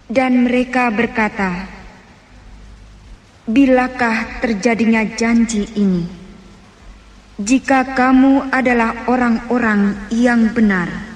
Dan mereka berkata, "Bilakah terjadinya janji ini? Jika kamu adalah orang-orang yang benar."